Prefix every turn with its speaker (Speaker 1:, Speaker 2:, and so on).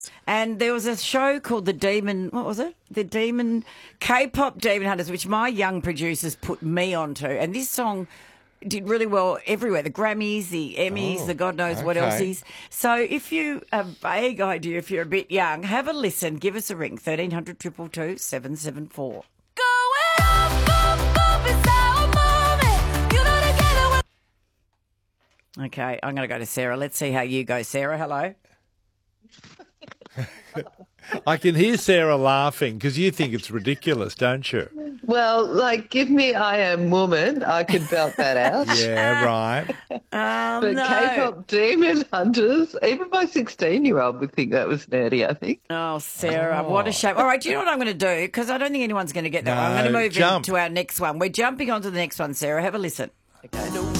Speaker 1: And there was a show called The Demon, what was it? The Demon, K-pop Demon Hunters, which my young producers put me onto. And this song did really well everywhere. The Grammys, the Emmys, the God knows what else's. So if you have a vague idea, if you're a bit young, have a listen. Give us a ring, 1300 222 774. Okay, I'm going to go to Sarah. Let's see how you go, Sarah. Hello.
Speaker 2: I can hear Sarah laughing because you think it's ridiculous, don't you?
Speaker 3: Well, like, give me I Am Woman. I could belt that out.
Speaker 2: Yeah, right.
Speaker 3: But
Speaker 1: No.
Speaker 3: K-pop Demon Hunters, even my 16-year-old would think that was nerdy, I think.
Speaker 1: Oh, Sarah, what a shame. All right, do you know what I'm going to do? Because I don't think anyone's going to get that one. I'm going to move
Speaker 2: jump.
Speaker 1: into our next one. We're jumping on to the next one, Sarah. Have a listen. Okay.